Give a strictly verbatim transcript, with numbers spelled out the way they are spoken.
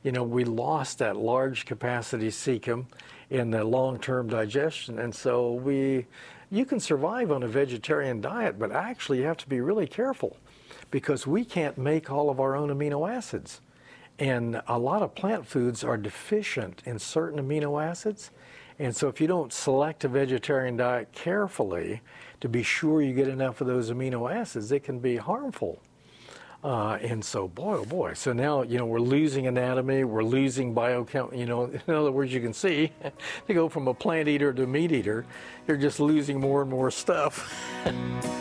you know, we lost that large capacity cecum in the long-term digestion. And so we, you can survive on a vegetarian diet, but actually you have to be really careful because we can't make all of our own amino acids. And a lot of plant foods are deficient in certain amino acids. And so if you don't select a vegetarian diet carefully to be sure you get enough of those amino acids, it can be harmful. Uh, and so, boy, oh boy. So now, you know, we're losing anatomy, we're losing biochem, you know, in other words, you can see, to go from a plant eater to a meat eater, you're just losing more and more stuff.